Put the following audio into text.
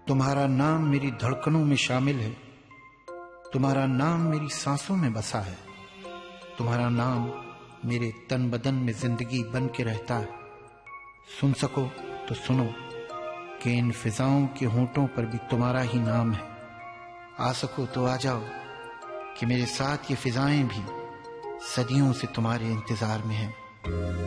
तुम्हारा नाम मेरी धड़कनों में शामिल है, तुम्हारा नाम मेरी सांसों में बसा है, तुम्हारा नाम मेरे तन बदन में जिंदगी बन के रहता है। सुन सको तो सुनो कि इन फिजाओं के होंठों पर भी तुम्हारा ही नाम है। आ सको तो आ जाओ कि मेरे साथ ये फिजाएं भी सदियों से तुम्हारे इंतजार में हैं।